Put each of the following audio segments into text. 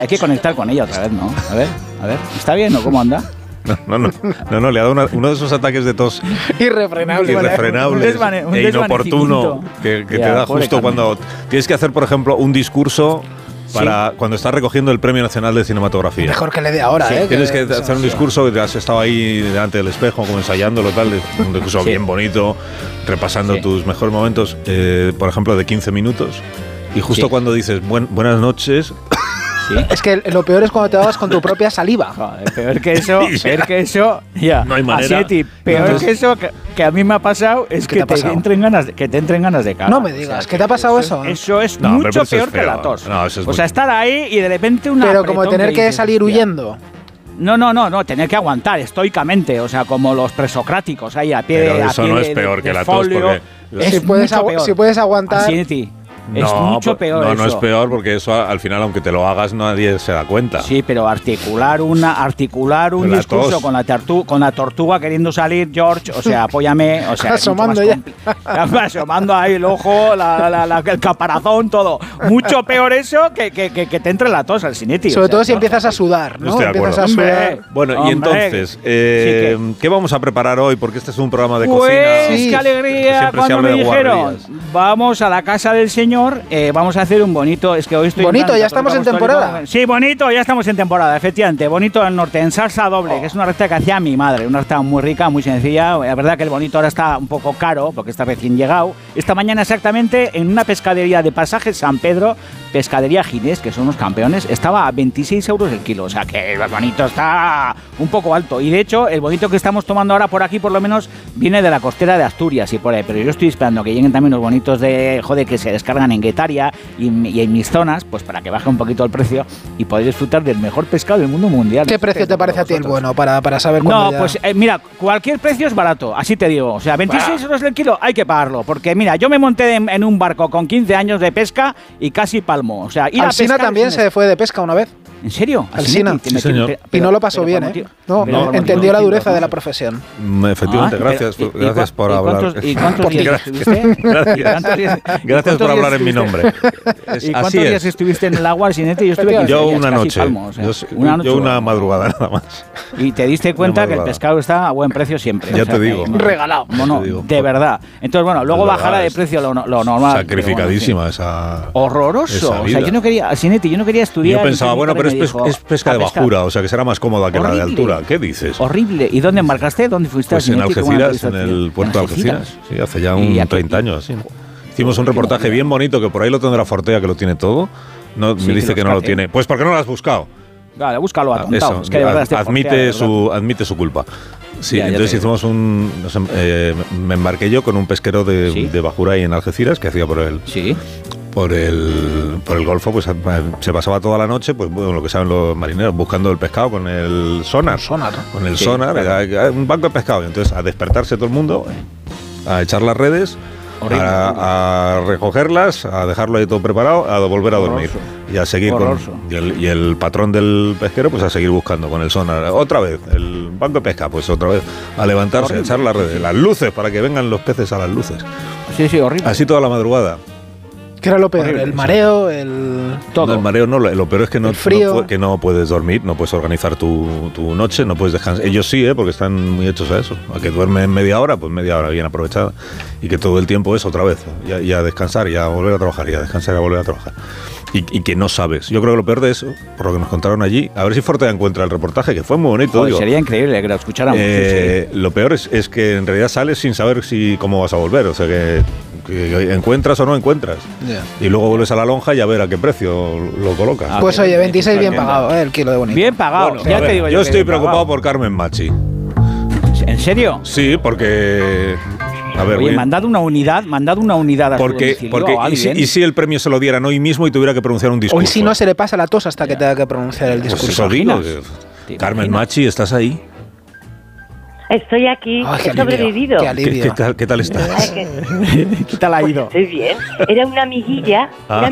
Hay que conectar con ella otra vez, ¿no? A ver, ¿está bien o cómo anda? No, le ha dado uno de esos ataques de tos irrefrenables e inoportuno que te da justo cuando tienes que hacer, por ejemplo, un discurso para cuando estás recogiendo el Premio Nacional de Cinematografía. Mejor que le dé ahora, Tienes que hacer un discurso que has estado ahí delante del espejo, como ensayándolo, un discurso bien bonito, repasando tus mejores momentos, por ejemplo, de 15 minutos. Y justo cuando dices buenas noches... ¿Sí? Es que lo peor es cuando te dabas con tu propia saliva. Joder, peor que eso, ya. No hay manera. Así, peor que eso que a mí me ha pasado es que te entren ganas de cagar. No me digas, ¿qué te ha pasado eso? Eso es mucho peor que la tos. O sea, estar ahí y de repente una... Pero como tener que salir huyendo. No, tener que aguantar estoicamente, o sea, como los presocráticos ahí a pie de... Pero eso no es peor que la tos, porque... Si puedes aguantar... Es mucho peor eso. No es peor porque eso al final, aunque te lo hagas, nadie se da cuenta. Sí, pero articular un discurso con la tortuga queriendo salir, George, o sea, apóyame, o sea, asomando ya. Asomando ahí el ojo, el caparazón, todo. Mucho peor eso que te entre la tos al Sinetti. Sobre todo si empiezas a sudar, ¿no? Estoy de acuerdo. Bueno, y entonces, ¿qué vamos a preparar hoy? Porque este es un programa de cocina. Pues qué alegría cuando me dijeron, vamos a la casa del señor. Vamos a hacer un bonito. Es que hoy estoy. Bonito, ya estamos en temporada. Sí, bonito, ya estamos en temporada, efectivamente. Bonito al norte, en salsa doble, que es una receta que hacía mi madre. Una receta muy rica, muy sencilla. La verdad que el bonito ahora está un poco caro, porque está recién llegado. Esta mañana, exactamente, en una pescadería de Pasaje San Pedro, Pescadería Ginés, que son unos campeones, estaba a 26 euros el kilo. O sea que el bonito está un poco alto. Y de hecho, el bonito que estamos tomando ahora por aquí, por lo menos, viene de la costera de Asturias y por ahí. Pero yo estoy esperando que lleguen también los bonitos que se descargan en Guetaria y en mis zonas, pues para que baje un poquito el precio y poder disfrutar del mejor pescado del mundo mundial. ¿Qué precio te parece a ti el bueno para saber cuándo? No, pues mira, cualquier precio es barato, así te digo. O sea, 26 euros el kilo hay que pagarlo, porque mira, yo me monté en un barco con 15 años de pesca y casi palmo. O sea, Alsina también se fue de pesca una vez. ¿En serio? Alsina. Sí, señor. Y no lo pasó bien, ¿eh? No, entendió la dureza de la profesión. Efectivamente, gracias por hablar. ¿Y cuántos días estuviste? Gracias por hablar en mi nombre. ¿Y cuántos días estuviste en el agua, Sinetti? Yo una noche. Yo una madrugada nada más. Y te diste cuenta que el pescado está a buen precio siempre. Ya te digo. Regalado. Bueno, de verdad. Entonces, bueno, luego bajará de precio lo normal. Sacrificadísima esa... Horroroso. O sea, yo no quería, Sinetti, yo no quería estudiar. Yo pensaba, bueno, pero es pesca de bajura, o sea que será más cómoda que la de altura. ¿Qué dices? Horrible. ¿Y dónde embarcaste? ¿Dónde fuiste? Pues en Algeciras, en el puerto de Algeciras. Sí, hace ya 30 años así. Hicimos un reportaje bien bonito, que por ahí lo tendrá Fortea, que lo tiene todo. No, me dice que no lo tiene. Pues ¿por qué no lo has buscado? Claro, búscalo atontado. Eso, es que de verdad admite su culpa. Sí, entonces hicimos me embarqué yo con un pesquero de bajura ahí en Algeciras, que hacía por el... Sí. Por el Golfo, pues se pasaba toda la noche, pues bueno, lo que saben los marineros, buscando el pescado con el sonar. Con el sonar, claro. Un banco de pescado. Y entonces a despertarse todo el mundo, a echar las redes, a recogerlas, a dejarlo ahí todo preparado, a volver a dormir. Y a seguir y el patrón del pesquero, pues a seguir buscando con el sonar. Otra vez, el banco de pesca, pues otra vez, a levantarse, a echar las redes, las luces, para que vengan los peces a las luces. Sí, horrible. Así toda la madrugada. ¿Qué era lo peor? ¿El mareo? Todo. No, el mareo no, lo peor es que que no puedes dormir, no puedes organizar tu noche, no puedes descansar. Ellos sí, porque están muy hechos a eso. A que duermen media hora, pues media hora bien aprovechada. Y que todo el tiempo es otra vez. Y a descansar, y a volver a trabajar, y a descansar, y a volver a trabajar. Y que no sabes. Yo creo que lo peor de eso, por lo que nos contaron allí, a ver si Fortea encuentra el reportaje, que fue muy bonito. Joder, sería increíble que lo escucháramos. Lo peor es que en realidad sales sin saber cómo vas a volver. O sea que encuentras o no encuentras. Y luego vuelves a la lonja y a ver a qué precio lo colocas. Pues oye, 26 bien pagado, el kilo de bonito. Bien pagado. Bueno, ya te digo yo estoy preocupado por Carmen Machi. ¿En serio? Sí, porque... A ver, oye, mandad una unidad a su domicilio a alguien. ¿Y si el premio se lo dieran hoy mismo y tuviera que pronunciar un discurso? Hoy si no se le pasa la tos hasta que tenga que pronunciar el discurso. Pues eso digo. Carmen Machi, ¿estás ahí? Estoy aquí, he sobrevivido. Qué alivio. ¿Qué tal estás? ¿Qué tal ha ido? Estoy bien. Era una amiguilla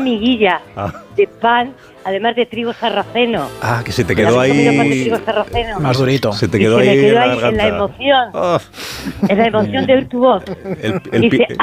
de pan, además de trigo sarraceno. Que se te quedó ahí más durito. Se te quedó ahí en la emoción. En la emoción de oír tu voz.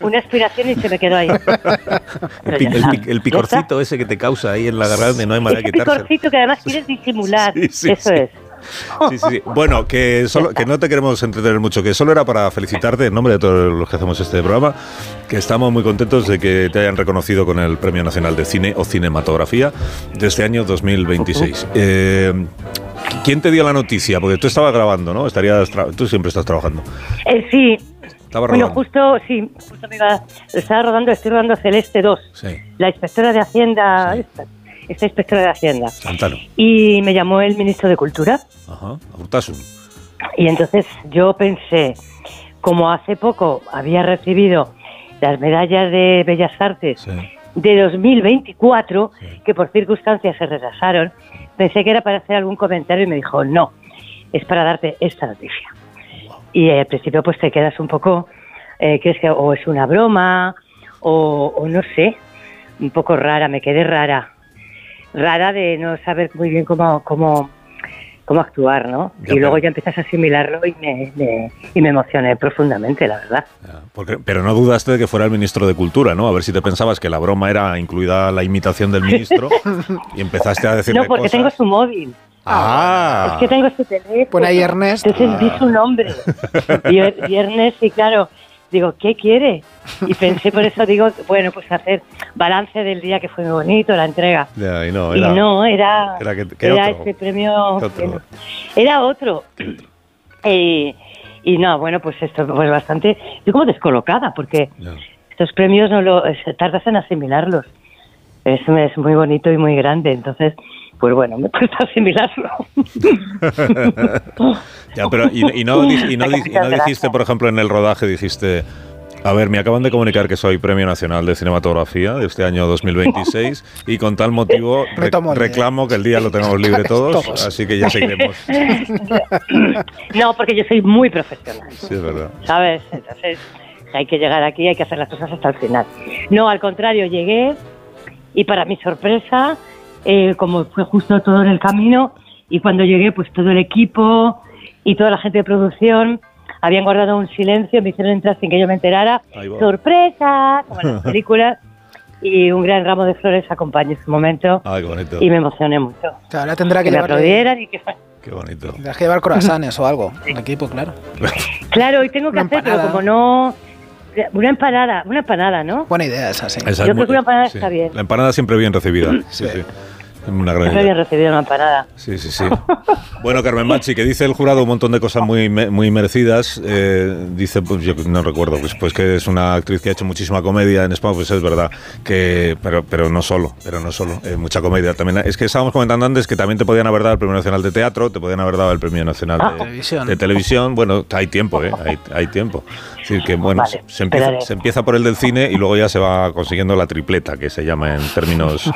una aspiración y se me quedó ahí. El picorcito ese que te causa ahí en la garganta, no hay manera de quitarse. El picorcito que además quieres disimular. Eso es. Sí. Bueno, que no te queremos entretener mucho, que solo era para felicitarte en nombre de todos los que hacemos este programa, que estamos muy contentos de que te hayan reconocido con el Premio Nacional de Cine o Cinematografía de este año 2026. ¿Quién te dio la noticia? Porque tú estabas grabando, ¿no? Tú siempre estás trabajando. Sí. Bueno, justo estaba rodando, estoy rodando Celeste 2, la inspectora de Hacienda, esta inspectora de Hacienda. Santano. Y me llamó el ministro de Cultura. Ajá, Urtasun. Y entonces yo pensé, como hace poco había recibido las medallas de Bellas Artes de 2024, que por circunstancias se retrasaron, pensé que era para hacer algún comentario y me dijo, no, es para darte esta noticia. Y al principio pues te quedas un poco, crees que o es una broma o no sé, un poco rara, me quedé rara de no saber muy bien cómo actuar, ¿no? Y luego ya empiezas a asimilarlo y me emocioné profundamente, la verdad. Pero no dudaste de que fuera el ministro de Cultura, ¿no? A ver si te pensabas que la broma era incluida la imitación del ministro y empezaste a decirle No, porque tengo su móvil. Es que tengo su teléfono. Pon ahí Ernest. Entonces vi su nombre. Y Ernest, y claro, digo, ¿qué quiere? Y pensé, por eso digo, bueno, pues hacer balance del día, que fue muy bonito, la entrega. Era ese premio. Era otro. Y no, bueno, pues esto pues bastante. Estoy como descolocada, porque estos premios tardas en asimilarlos. Es muy bonito y muy grande, entonces. Pues bueno, me cuesta asimilarlo. Pero y no dijiste, por ejemplo, en el rodaje, dijiste, a ver, me acaban de comunicar que soy Premio Nacional de Cinematografía de este año 2026 y con tal motivo reclamo que el día lo tengamos libre todos, así que ya seguiremos. No, porque yo soy muy profesional. Sí, es verdad. ¿Sabes? Entonces hay que llegar aquí, hay que hacer las cosas hasta el final. No, al contrario, llegué y para mi sorpresa... como fue justo todo en el camino, y cuando llegué, pues todo el equipo y toda la gente de producción habían guardado un silencio, me hicieron entrar sin que yo me enterara. ¡Sorpresa! Como en las películas. Y un gran ramo de flores acompañó ese momento. Ay, qué bonito. Y me emocioné mucho. Ahora tendrá que me aplaudieran y que... Qué bonito. Tendrás que llevar croissants o algo, el equipo, claro. Claro, y tengo que hacer, pero como no... Una empanada, ¿no? Buena idea esa, sí. Yo creo que una empanada está bien. La empanada siempre bien recibida. Sí. Una gran idea. Bien recibida una empanada. Sí. Bueno, Carmen Machi, que dice el jurado un montón de cosas muy merecidas. Dice, pues yo no recuerdo, pues que es una actriz que ha hecho muchísima comedia en España, pues es verdad. Pero no solo. Mucha comedia también. Es que estábamos comentando antes que también te podían haber dado el Premio Nacional de Teatro, te podían haber dado el Premio Nacional de Televisión. Bueno, hay tiempo, hay tiempo. Es decir, que bueno, vale, se empieza por el del cine y luego ya se va consiguiendo la tripleta, que se llama en términos...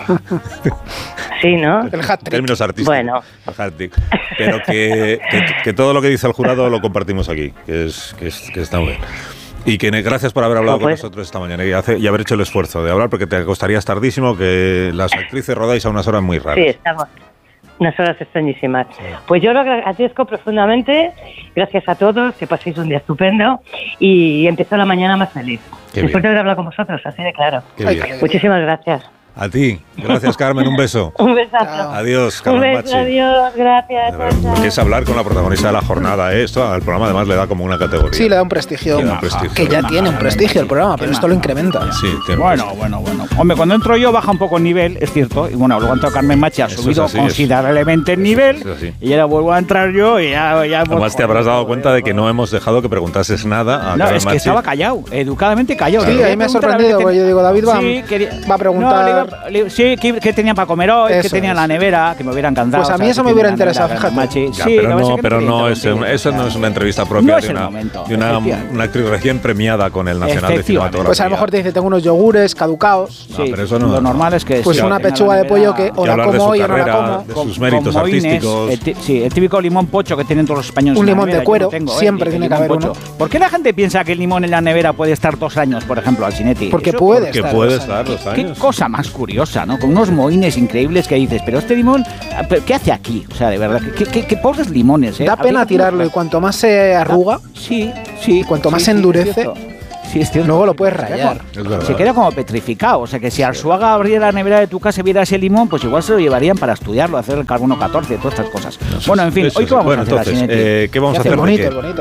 Sí, ¿no? El hat-trick. Términos artísticos. Bueno. El hat-trick. Pero que todo lo que dice el jurado lo compartimos aquí, que está muy bien. Y que gracias por haber hablado con nosotros esta mañana y haber hecho el esfuerzo de hablar, porque te costaría tardísimo, que las actrices rodáis a unas horas muy raras. Sí, estamos. Unas horas extrañísimas. Sí. Pues yo lo agradezco profundamente. Gracias a todos, que paséis un día estupendo y empezó la mañana más feliz. Después de haber hablado con vosotros, así de claro. Muchísimas gracias. A ti. Gracias, Carmen. Un beso. Un besazo. Adiós, Carmen Machi. Adiós, gracias. Porque es hablar con la protagonista de la jornada. Esto al programa además le da como una categoría. Sí, le da un prestigio. Que ya tiene un prestigio el programa, pero esto lo incrementa. Sí, bueno. Hombre, cuando entro yo baja un poco el nivel, es cierto. Y bueno, luego entró Carmen Machi, ha subido considerablemente el nivel. Y ahora vuelvo a entrar yo y ya además te habrás dado cuenta de que no hemos dejado que preguntases nada a Carmen es que Machi. Estaba callado, educadamente callado. Sí, ahí me ha sorprendido, porque yo digo, David va a preguntar... Sí, ¿qué tenían para comer hoy? ¿Qué tenían en la nevera? Que me hubieran encantado. Pues a mí eso me hubiera interesado, fíjate. Pero no es una entrevista propia de una actriz recién premiada con el Nacional de Cinematografía. Pues a lo mejor te dice, tengo unos yogures caducados. Sí, pero eso no. Lo normal es que... Pues una pechuga de pollo que o la como hoy o no la como. De sus méritos artísticos. Sí, el típico limón pocho que tienen todos los españoles. Un limón de cuero, siempre tiene que haber uno. ¿Por qué la gente piensa que el limón en la nevera puede estar 2 años, por ejemplo, al Cinetti? Porque puede estar 2 años. Qué cosa más curiosa, ¿no? Con unos mohines increíbles que dices, pero este limón, ¿qué hace aquí? O sea, de verdad, qué pobres limones, ¿eh? Da pena tirarlo y cuanto más se arruga, sí, cuanto más se endurece, Sí, es cierto. Luego lo puedes rayar. Se queda como petrificado. O sea que si Arzuaga abriera la nevera de tu casa y viera ese limón, pues igual se lo llevarían para estudiarlo, hacer el carbono 14, todas estas cosas. Bueno, en fin, hoy qué vamos a hacer, entonces, ¿qué vamos a hacer? El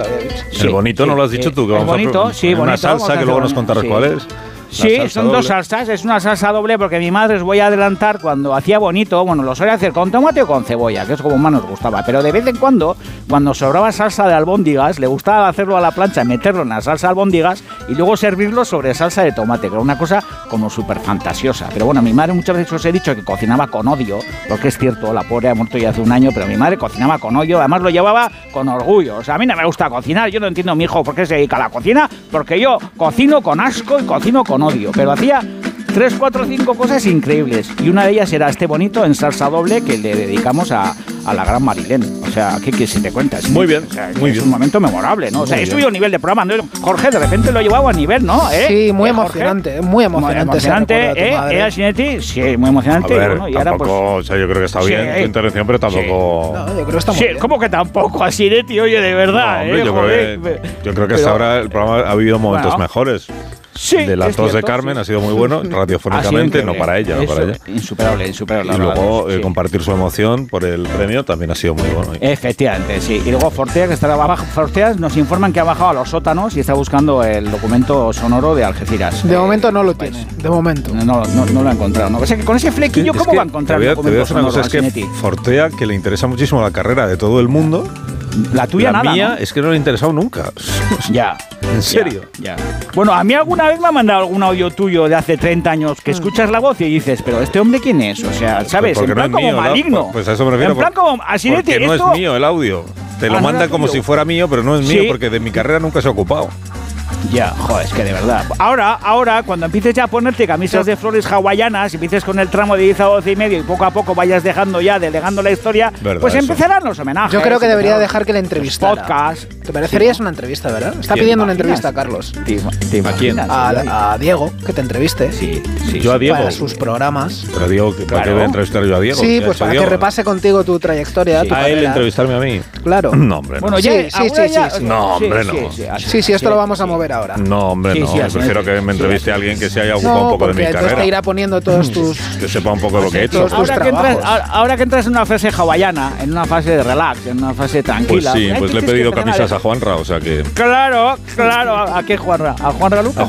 bonito, ¿no lo has dicho tú? Que vamos bonito, sí, bonito. Una salsa que luego nos contarás cuál es. Sí, son dos salsas, es una salsa doble porque mi madre, os voy a adelantar, cuando hacía bonito, bueno, lo solía hacer con tomate o con cebolla, que es como más nos gustaba, pero de vez en cuando sobraba salsa de albóndigas, le gustaba hacerlo a la plancha, meterlo en la salsa de albóndigas y luego servirlo sobre salsa de tomate, que era una cosa como súper fantasiosa. Pero bueno, mi madre muchas veces os he dicho que cocinaba con odio, porque es cierto, la pobre ha muerto ya hace un año, pero mi madre cocinaba con odio, además lo llevaba con orgullo. O sea, a mí no me gusta cocinar, yo no entiendo a mi hijo por qué se dedica a la cocina, porque yo cocino con asco y cocino con odio, pero hacía 3, 4, 5 cosas increíbles y una de ellas era este bonito en salsa doble que le dedicamos a la gran Marilén. O sea, ¿qué se te cuenta? Muy bien, o sea, muy es bien. un momento memorable, ¿no? O sea, he subido a nivel de programa, ¿no? Jorge, de repente lo he llevado a nivel, ¿no? Sí, muy emocionante, muy emocionante. ¿Era Sinetti? Sí, muy emocionante. A ver, bueno, y tampoco, ahora, pues, o sea, yo creo que está bien tu intervención, pero tampoco... No, yo creo que está muy bien. ¿Cómo que tampoco a Sinetti? Oye, de verdad, no, hombre, yo creo que hasta ahora el programa ha vivido momentos mejores. Sí, de la tos de Carmen ha sido muy bueno, radiofónicamente, no para ella, no para ella. Insuperable. Y luego compartir su emoción por el premio también ha sido muy bueno. Efectivamente, sí. Y luego Fortea, que está abajo, Fortea nos informan que ha bajado a los sótanos y está buscando el documento sonoro de Algeciras. De momento no lo tiene, de momento. No lo ha encontrado. ¿No? O sea, que con ese flequillo, ¿cómo va a encontrar el documento sonoro? Es que Fortea, que le interesa muchísimo la carrera de todo el mundo. La tuya la nada, mía, ¿no? Es que no le ha interesado nunca. Ya. ¿En serio? Ya. Bueno, a mí alguna vez me ha mandado algún audio tuyo de hace 30 años que escuchas la voz y dices, pero ¿este hombre quién es? O sea, ¿sabes? Porque en plan no es como mío, maligno. Pues a eso me refiero. En plan como así porque no es mío el audio. Te lo manda como si fuera mío, pero no es mío porque de mi carrera nunca se ha ocupado. Ya, joder, es que de verdad. Ahora, cuando empieces ya a ponerte camisas de flores hawaianas y empieces con el tramo de 10 a 12 y medio y poco a poco vayas dejando ya, delegando la historia, pues empezarán los homenajes. Yo creo que debería dejar que le entrevistara. Podcast. ¿Te parecerías una entrevista, verdad? Está pidiendo una entrevista a Carlos. ¿Te imaginas? A Diego, que te entreviste. Sí. Yo a Diego. Para sus programas. Pero Diego, ¿para qué voy a entrevistar yo a Diego? Sí, pues para que repase contigo tu trayectoria. ¿A él entrevistarme a mí? Claro. No, hombre. Bueno, sí. No, hombre, no. Sí, esto lo vamos a mover ahora. No, hombre, no. Prefiero que me entreviste a alguien que se haya ocupado un poco de mi carrera. Entonces te irá poniendo todos tus... Que sepa un poco lo que he hecho. Ahora que entras en una fase hawaiana, en una fase de relax, en una fase tranquila... Pues sí, pues le he pedido camisas a Juanra, o sea que... Claro. ¿A qué Juanra? ¿A Juanra Lucas?